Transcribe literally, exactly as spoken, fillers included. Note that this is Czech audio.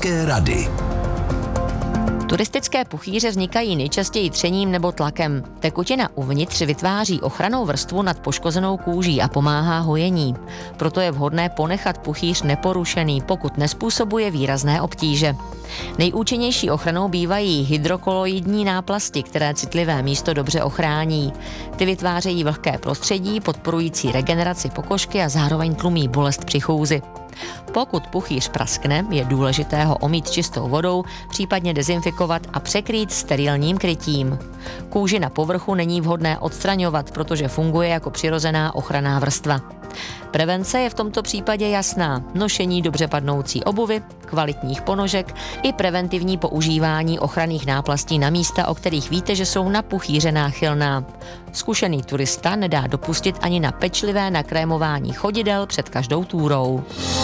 Turistické rady. Turistické puchýře vznikají nejčastěji třením nebo tlakem. Tekutina uvnitř vytváří ochrannou vrstvu nad poškozenou kůží a pomáhá hojení. Proto je vhodné ponechat puchýř neporušený, pokud nezpůsobuje výrazné obtíže. Nejúčinnější ochranou bývají hydrokoloidní náplasti, které citlivé místo dobře ochrání. Ty vytvářejí vlhké prostředí, podporující regeneraci pokožky a zároveň tlumí bolest při chůzi. Pokud puchýř praskne, je důležité ho omýt čistou vodou, případně dezinfikovat a překrýt sterilním krytím. Kůži na povrchu není vhodné odstraňovat, protože funguje jako přirozená ochranná vrstva. Prevence je v tomto případě jasná. Nošení dobře padnoucí obuvy, kvalitních ponožek i preventivní používání ochranných náplastí na místa, o kterých víte, že jsou na puchýře náchylná. Zkušený turista nedá dopustit ani na pečlivé nakrémování chodidel před každou túrou.